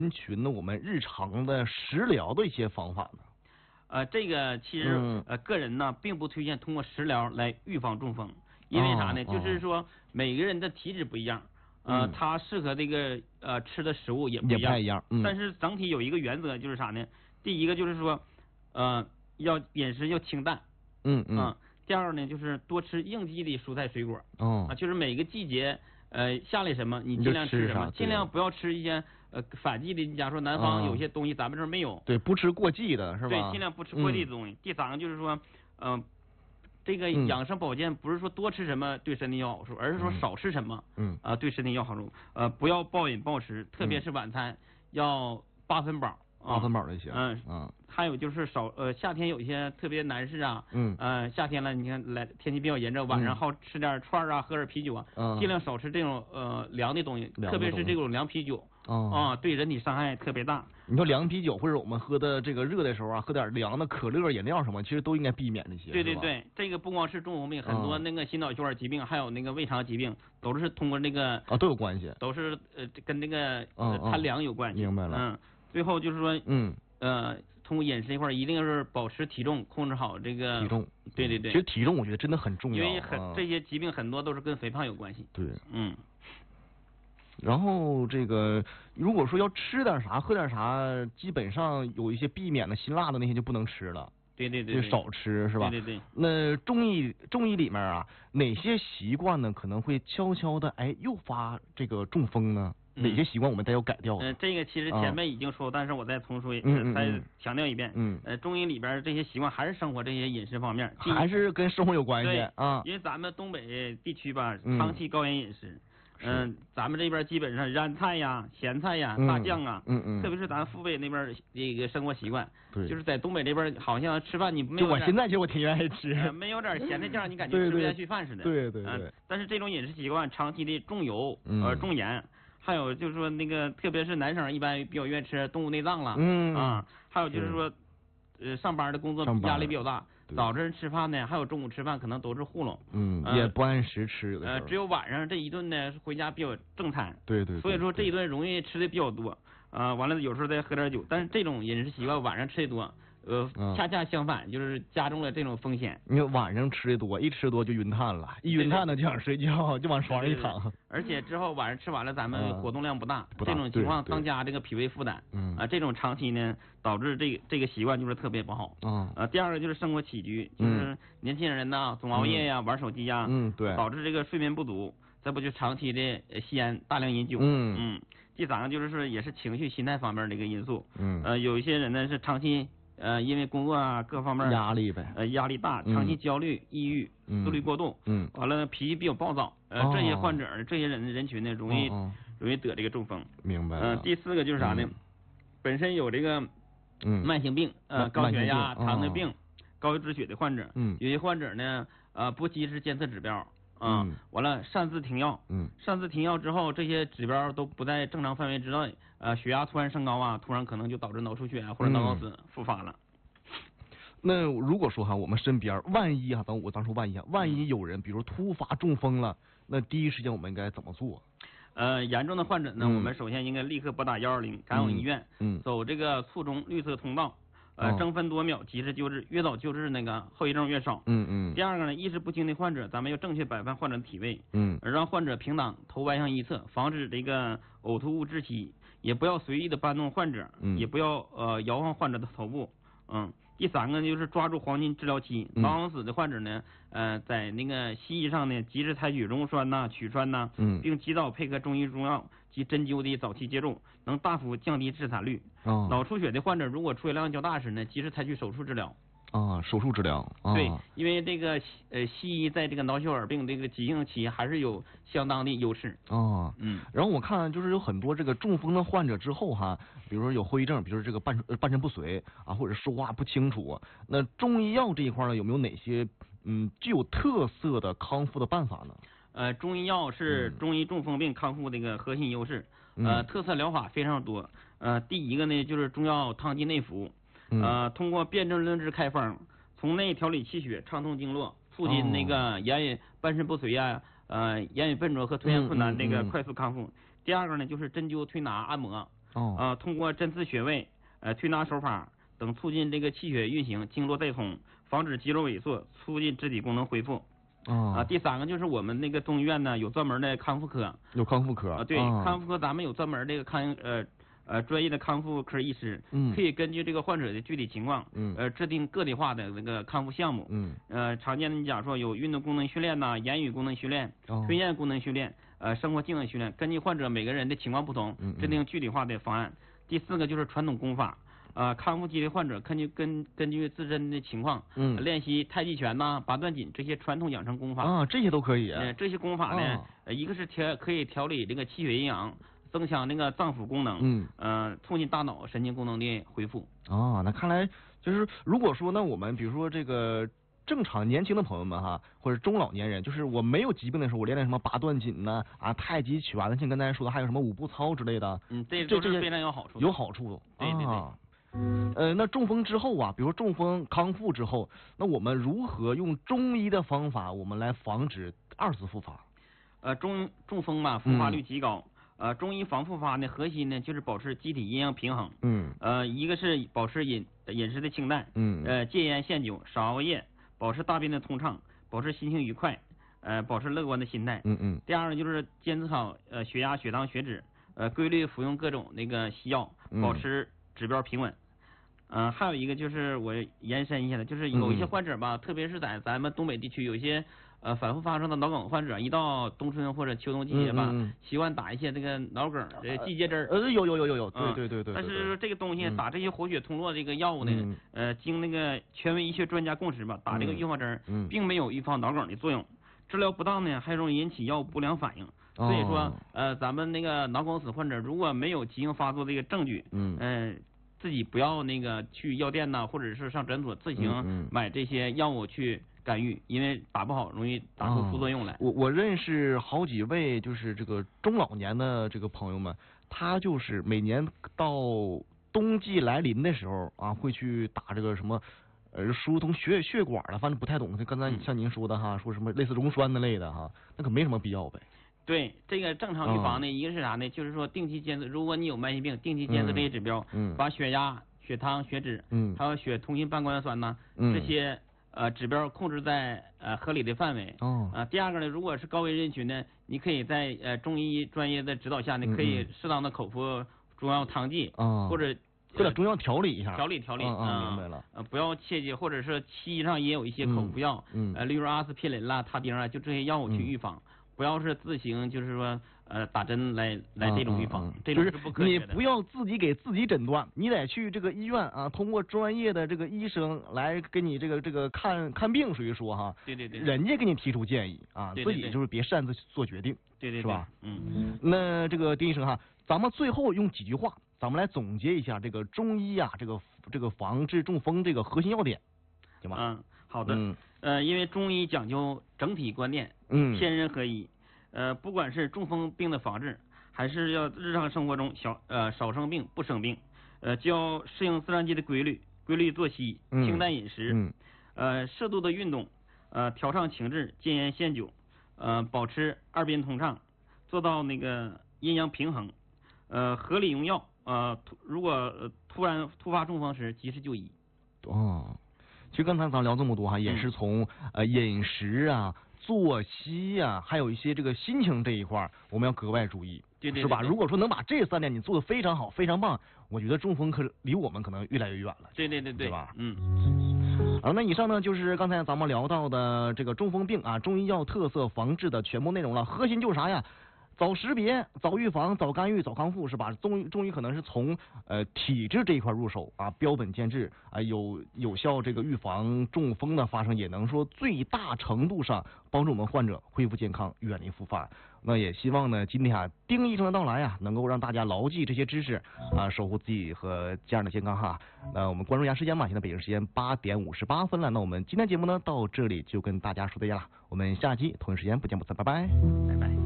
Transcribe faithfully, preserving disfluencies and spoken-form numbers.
群呢我们日常的食疗的一些方法呢？ 呃，这个其实、 嗯、 呃个人呢并不推荐通过食疗来预防中风，因为啥呢？ 哦、 就是说每个人的体质不一样。呃， 嗯、 他适合这个呃吃的食物也不一样， 也不太一样。嗯， 但是整体有一个原则就是啥呢？第一个就是说，呃，要饮食要清淡。 嗯嗯。 啊，第二呢就是多吃应季的蔬菜水果。 哦。 啊，就是每个季节呃下来什么你尽量吃什么，尽量不要吃一些呃反季的。你假如说南方有些东西咱们这儿没有。 对，不吃过季的是吧？ 对，尽量不吃过季的东西。嗯、第三个就是说，嗯、呃。这个养生保健不是说多吃什么对身体有好处，而是说少吃什么，嗯啊、呃、对身体有好处。呃，不要暴饮暴食，特别是晚餐、嗯、要八分饱。 八分饱就行。 嗯嗯。还有就是少呃夏天有一些特别男士啊，嗯呃夏天了你看来天气比较炎热，晚上好吃点串啊，喝点啤酒啊，嗯、尽量少吃这种呃凉的东西，特别是这种凉啤酒。哦啊，对人体伤害特别大。 你说凉啤酒或者我们喝的这个热的时候啊，喝点凉的可乐、饮料什么，其实都应该避免这些。 对对对，这个不光是中风病，很多那个心脑血管疾病，还有那个胃肠疾病，都是通过那个啊都有关系， 都是呃跟那个呃贪凉有关系。 明白了。 嗯，最后就是说， 嗯呃，通过饮食一块一定是保持体重，控制好这个体重。 对对对。 其实体重我觉得真的很重要， 因为很这些疾病很多都是跟肥胖有关系。 对。 嗯。 然后这个如果说要吃点啥喝点啥，基本上有一些避免的辛辣的那些就不能吃了。 对对对。 就少吃是吧？ 对对对。 那中医中医里面啊，哪些习惯呢可能会悄悄的哎诱发这个中风呢？嗯、哪些习惯我们得要改掉？ 嗯、呃，这个其实前面已经说，啊、但是我再重说， 嗯、 再强调一遍。 嗯。 呃，中医里边这些习惯还是生活这些饮食方面， 还是跟生活有关系啊。 因为咱们东北地区吧，长期高盐饮食。嗯、呃，咱们这边基本上腌菜呀、咸菜呀、大酱啊， 嗯嗯， 特别是咱父辈那边这个生活习惯， 对， 就是在东北这边好像吃饭你没有。 就我现在其实我挺愿意吃， 呃、没有点咸菜酱，你感觉吃不下去饭似的。 对对对。 嗯、呃，但是这种饮食习惯长期的重油、呃重盐，还有就是说那个，特别是男生一般比较愿意吃动物内脏了， 嗯啊，还有就是说，呃，上班的工作压力比较大。早晨吃饭呢，还有中午吃饭，可能都是糊弄， 嗯，呃、也不按时吃的。 呃，只有晚上这一顿呢，回家比较正餐。 对 对, 对。 所以说这一顿容易吃的比较多，啊、呃，完了有时候再喝点酒，但是这种饮食习惯晚上吃的多，呃， 嗯、 恰恰相反，就是加重了这种风险。 你晚上吃的多，一吃多就晕碳了，一晕碳呢就想睡觉，就往床上一躺。 对对对，而且之后晚上吃完了，咱们活动量不大， 嗯、不大这种情况增加这个脾胃负担。 嗯。 啊、呃，这种长期呢，导致这个这个习惯就是特别不好。 啊、 呃，第二个就是生活起居，就是年轻人呐，总熬夜呀、 嗯、 玩手机呀， 嗯，对， 导致这个睡眠不足，再不就长期的吸烟、大量饮酒。 嗯嗯。第三个就是说，也是情绪、心态方面的一个因素。 嗯。 呃，有一些人呢是长期呃因为工作啊各方面压力呗， 呃压力大，长期焦虑、嗯、抑郁、思虑过度， 嗯， 完了脾气比较暴躁，呃、哦、这些患者这些人人群呢容易、 哦、 容易得这个中风。 明白了。 呃，第四个就是啥呢？嗯、本身有这个嗯慢性病，呃高血压、糖尿病、 哦、 高脂血的患者， 嗯， 有些患者呢呃不及时监测指标。啊、嗯，完了擅自停药， 嗯， 擅自停药之后，这些指标都不在正常范围之内，呃，血压突然升高啊，突然可能就导致脑出血啊或者脑梗死复发了。 嗯、那如果说哈，我们身边万一哈，等我当初万一啊，万一有人比如突发中风了，那第一时间我们应该怎么做？ 呃，严重的患者呢， 嗯、 我们首先应该立刻拨打幺二零，赶往医院， 嗯， 走这个卒中绿色通道。呃，争分夺秒，及时救治，越早救治，那个后遗症越少。 嗯嗯。 第二个呢，意识不清的患者，咱们要正确摆放患者的体位， 嗯， 让患者平躺，头歪向一侧，防止这个呕吐物窒息，也不要随意的搬动患者， 嗯， 也不要呃摇晃患者的头部，嗯。第三个呢，就是抓住黄金治疗期，脑梗死的患者呢，呃，在那个西医上呢，及时采取溶栓呐、取栓呐， 嗯， 并及早配合中医中药及针灸的早期接种，能大幅降低致残率。 哦， 脑出血的患者如果出血量较大时呢，及时采取手术治疗。 啊，手术治疗。啊、 对，因为这个呃西医在这个脑血管病这个急性期还是有相当的优势。 哦， 嗯， 然后我看就是有很多这个中风的患者之后哈，比如说有后遗症，比如说这个半身半身不遂啊，或者说话不清楚，那中医药这一块呢，有没有哪些嗯具有特色的康复的办法呢？ 呃，中医药是中医中风病康复的一个核心优势。 嗯、 呃，特色疗法非常多。呃，第一个呢就是中药汤剂内服。呃，通过辨证论治开方，从内调理气血，畅通经络，促进那个言语半身不遂呀、呃言语笨拙和吞咽困难那个快速康复。 嗯嗯、 第二个呢，就是针灸、推拿、按摩， 哦。呃，通过针刺穴位、呃推拿手法等，促进这个气血运行，经络带通，防止肌肉萎缩，促进肢体功能恢复。 哦。 啊，第三个就是我们那个中医院呢有专门的康复科。 有康复科。 啊，对，哦、康复科咱们有专门这个康呃。呃，专业的康复科医师， 嗯， 可以根据这个患者的具体情况， 嗯， 呃，制定个体化的那个康复项目， 嗯， 呃，常见的你讲说有运动功能训练呐、言语功能训练、 哦、 吞咽功能训练，呃，生活技能训练，根据患者每个人的情况不同， 嗯， 制定具体化的方案。第四个就是传统功法，呃，康复期的患者根据根根据自身的情况， 嗯， 练习太极拳呐、八段锦这些传统养生功法啊，这些都可以。 呃，这些功法呢， 哦、 呃，一个是调可以调理这个气血阴阳。增强那个脏腑功能， 嗯， 呃，促进大脑神经功能的恢复。 哦，那看来就是如果说那我们比如说这个正常年轻的朋友们哈，或者中老年人，就是我没有疾病的时候，我练练什么八段锦呢，啊，太极拳，像刚才说的还有什么五步操之类的， 嗯，这这这非常有好处， 有好处。 对对对。 啊呃，那中风之后啊，比如说中风康复之后，那我们如何用中医的方法，我们来防止二次复发？ 呃，中中风嘛，复发率极高。嗯呃，中医防复发呢，核心呢就是保持机体阴阳平衡。 嗯。 呃，一个是保持饮饮食的清淡。 嗯。 呃，戒烟限酒，少熬夜，保持大便的通畅，保持心情愉快，呃，保持乐观的心态。 嗯嗯。 第二个就是监测好呃血压、血糖、血脂，呃，规律服用各种那个西药，保持指标平稳。嗯、呃，还有一个就是我延伸一下的，就是有一些患者吧， 嗯、 特别是在咱们东北地区，有一些。呃，反复发生的脑梗患者，一到冬春或者秋冬季节吧， 嗯嗯、 习惯打一些这个脑梗的季节针。 呃，有有有有有，对对对对。 但是这个东西、 嗯、 打这些活血通络这个药物呢， 嗯、 呃，经那个权威医学专家共识吧，打这个预防针， 嗯、 并没有预防脑梗的作用。治疗不当呢，还容易引起药物不良反应。所以说， 哦、 呃，咱们那个脑梗死患者如果没有急性发作这个证据， 嗯， 呃，自己不要那个去药店呐，或者是上诊所自行买这些药物去。干预，因为打不好容易打出副作用来。 哦、我我认识好几位就是这个中老年的这个朋友们，他就是每年到冬季来临的时候啊，会去打这个什么呃疏通血血管的，反正不太懂。刚才像您说的哈，说什么类似溶栓的类的哈，那可没什么必要呗。 对，这个正常预防呢， 哦、 一个是啥呢？就是说定期监测，如果你有慢性病，定期监测这些指标， 嗯， 把血压、血糖、血脂， 嗯， 还有血同心半胱氨酸呐， 嗯， 这些。呃，指标控制在呃合理的范围。 哦。 啊，第二个呢，如果是高危人群呢，你可以在呃中医专业的指导下呢，可以适当的口服中药汤剂， 嗯、 或者或者中药调理一下。 调理调理。 嗯嗯，明白了。 呃，不要切记，或者是西医上也有一些口服药， 嗯， 呃，例如阿司匹林啦、他汀啊，就这些药物去预防， 嗯、 不要是自行就是说。呃，打针来来这种预防， 嗯嗯、 这种是不科学的。 你不要自己给自己诊断，你得去这个医院啊，通过专业的这个医生来给你这个这个看看病，属于说哈。 对对对。 人家给你提出建议啊， 对对对自己就是别擅自做决定。 对对对。 是吧？ 嗯。 那这个丁医生哈，咱们最后用几句话，咱们来总结一下这个中医啊，这个这个防治中风这个核心要点，行吗？ 嗯，好的。 嗯。 呃，因为中医讲究整体观念， 嗯， 天人合一。呃，不管是中风病的防治，还是要日常生活中小呃少生病不生病，呃就要适应自然界的规律，规律作息，清淡饮食， 嗯， 呃适度的运动，呃调畅情志，戒烟限酒，呃保持二边通畅，做到那个阴阳平衡，呃合理用药，呃如果、呃、突然突发中风时及时就医。 哦，其实刚才咱聊这么多哈，也是从、嗯、呃饮食啊。作息呀、啊，还有一些这个心情这一块，我们要格外注意， 对对对对， 是吧？如果说能把这三点你做得非常好、非常棒，我觉得中风可离我们可能越来越远了。 对对对对， 对吧？ 嗯。 好，那以上呢就是刚才咱们聊到的这个中风病啊，中医药特色防治的全部内容了。核心就是啥呀？早识别、早预防、早干预、早康复，是吧？中医中医可能是从呃体质这一块入手啊，标本兼治啊，有有效这个预防中风的发生，也能说最大程度上帮助我们患者恢复健康，远离复发。那也希望呢，今天啊丁医生的到来啊，能够让大家牢记这些知识啊，守护自己和家人的健康哈。那我们关注一下时间吧，现在北京时间八点五十八分了。那我们今天节目呢到这里就跟大家说再见了，我们下期同一时间不见不散，拜拜， 拜拜。